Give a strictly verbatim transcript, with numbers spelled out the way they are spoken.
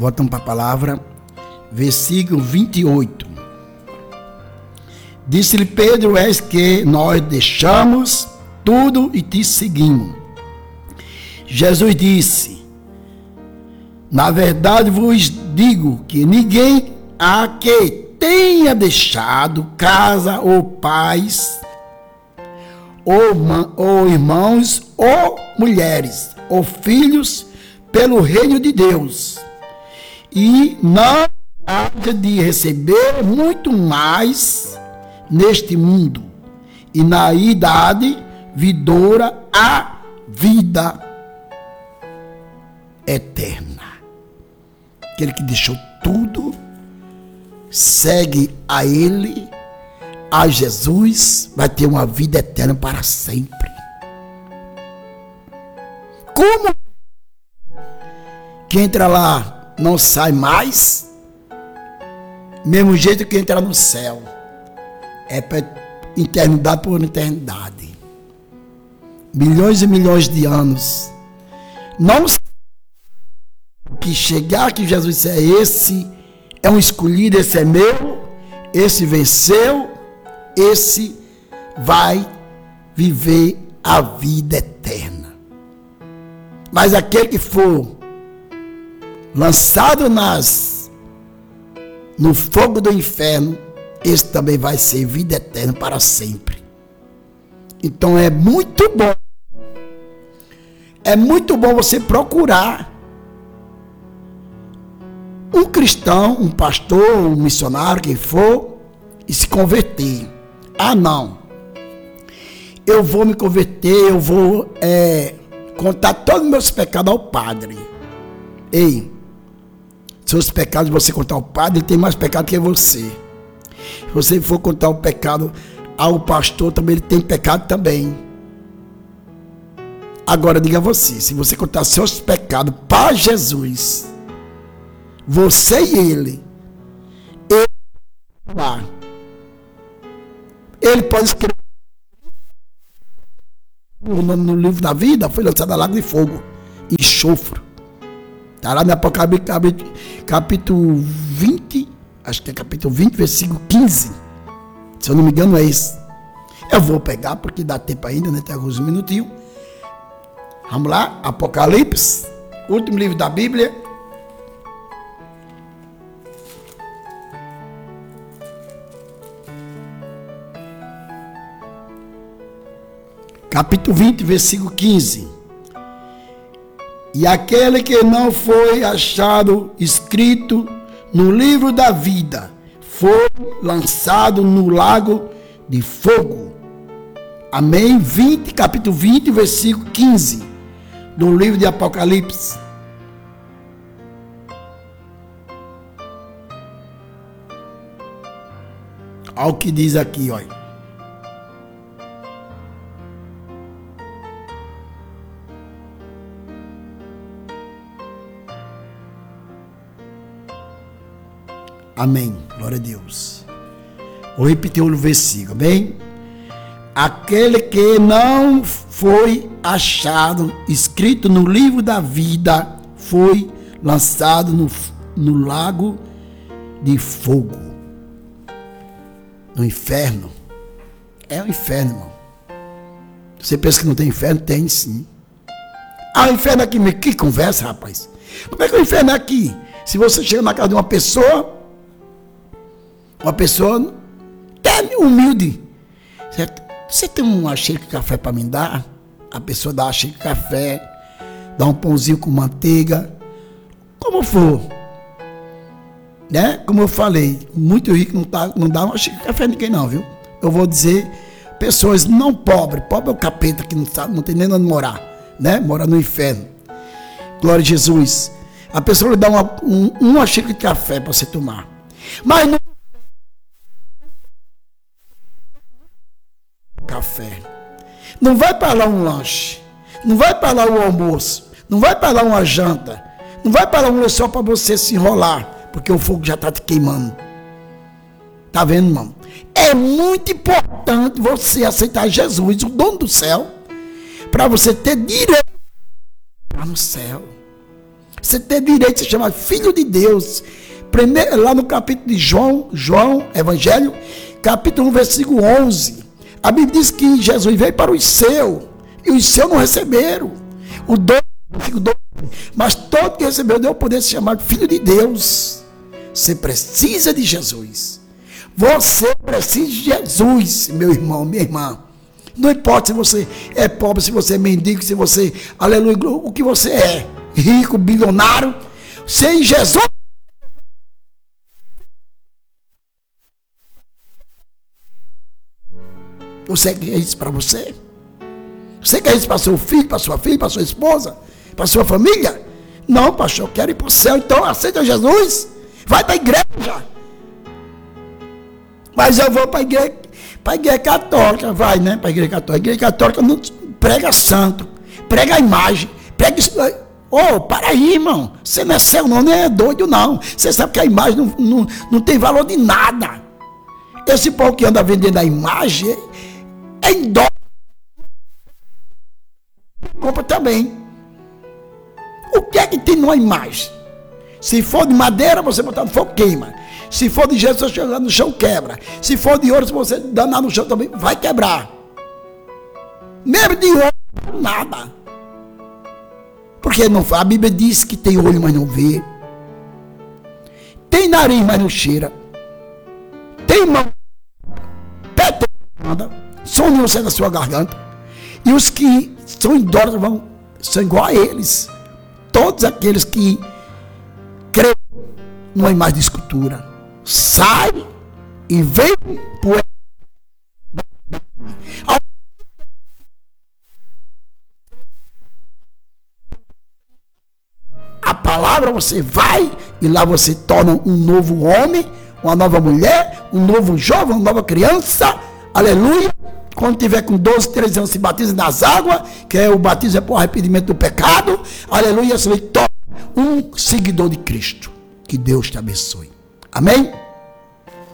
Voltamos para a palavra, versículo vinte e oito. Disse-lhe Pedro: és que nós deixamos tudo e te seguimos. Jesus disse: na verdade vos digo que ninguém há que tenha deixado casa ou pais, ou, ou irmãos, ou mulheres, ou filhos, pelo reino de Deus, e não há de receber muito mais neste mundo, e na idade vindoura a vida eterna. Aquele que deixou tudo, segue a Ele, a Jesus, vai ter uma vida eterna para sempre. Como que entra lá não sai mais? Mesmo jeito que entra no céu, é para eternidade por eternidade. Milhões e milhões de anos. Não que chegar que Jesus disse: é esse é um escolhido, esse é meu, esse venceu, esse vai viver a vida eterna. Mas aquele que for lançado nas no fogo do inferno, esse também vai ser vida eterna para sempre. Então é muito bom, é muito bom você procurar um cristão, um pastor, um missionário, quem for, e se converter. Ah, não, eu vou me converter, eu vou é, contar todos os meus pecados ao padre. Ei, seus pecados você contar ao padre, ele tem mais pecado que você. Se você for contar o pecado ao pastor, também ele tem pecado também. Agora diga você, se você contar seus pecados para Jesus, você e ele, ele, ele pode escrever o nome no livro da vida, foi lançado a lago de fogo e enxofre. Está lá no Apocalipse, capítulo vinte, acho que é capítulo vinte, versículo quinze. Se eu não me engano é esse. Eu vou pegar porque dá tempo ainda, né? Tem alguns minutinhos. Vamos lá, Apocalipse, último livro da Bíblia. Capítulo vinte, versículo quinze. E aquele que não foi achado escrito no livro da vida foi lançado no lago de fogo. Amém? vinte, capítulo vinte, versículo quinze do livro de Apocalipse. Olha o que diz aqui, olha. Amém, glória a Deus. Vou repetir o versículo, bem? Aquele que não foi achado escrito no livro da vida foi lançado no, no lago de fogo, no inferno. É o inferno, irmão. Você pensa que não tem inferno? Tem sim. Ah, o inferno aqui, que conversa, rapaz. Como é que é o inferno aqui? Se você chega na casa de uma pessoa, uma pessoa até humilde, certo? Você tem uma xícara de café para me dar? A pessoa dá uma xícara de café, dá um pãozinho com manteiga, como for, né? Como eu falei, muito rico não, tá, não dá uma xícara de café a ninguém não, viu? Eu vou dizer, pessoas não pobres, pobre é o capeta que não, sabe, não tem nem onde morar, né? Mora no inferno. Glória a Jesus. A pessoa lhe dá uma, um, uma xícara de café para você tomar, mas não café. Não vai para lá um lanche, não vai para lá um almoço, não vai para lá uma janta, não vai para lá um lençol para você se enrolar, porque o fogo já está te queimando. Tá vendo, irmão? É muito importante você aceitar Jesus, o dono do céu, para você ter direito no céu. Você tem direito de se chamar filho de Deus. Primeiro, lá no capítulo de João, João, Evangelho, capítulo um, versículo onze. A Bíblia diz que Jesus veio para os seus, e os seus não receberam. O doze, mas todo que recebeu deu o poder de se chamar filho de Deus. Você precisa de Jesus. Você precisa de Jesus, meu irmão, minha irmã. Não importa se você é pobre, se você é mendigo, se você, aleluia, o que você é, rico, bilionário, sem Jesus. Você quer isso para você? Você quer isso para seu filho, para sua filha, para sua esposa, para sua família? Não, pastor, eu quero ir para o céu, então aceita Jesus. Vai para a igreja. Mas eu vou para a igreja, para a igreja católica, vai, né? Para a igreja católica. A igreja católica não prega santo, prega a imagem, prega isso. Ô, oh, para aí, irmão. Você não é céu, não, não é doido, não. Você sabe que a imagem não, não, não tem valor de nada. Esse povo que anda vendendo a imagem é em dó. Compra também. O que é que tem numa imagem? Se for de madeira, você botar no fogo, queima. Se for de gesso, você jogar no chão, quebra. Se for de ouro, se você danar no chão também, vai quebrar. Mesmo de ouro, nada. Porque não, a Bíblia diz que tem olho, mas não vê. Tem nariz, mas não cheira. Tem mão, pé, nada. Som nenhum sai da sua garganta. E os que são idólatras vão, são igual a eles. Todos aqueles que creem numa imagem de escultura, sai e vem por a palavra. Você vai e lá você torna um novo homem, uma nova mulher, um novo jovem, uma nova criança. Aleluia. Quando tiver com doze, treze anos, se batiza nas águas, que é o batismo é por arrependimento do pecado. Aleluia. Você vai tornar um seguidor de Cristo. Que Deus te abençoe. Amém?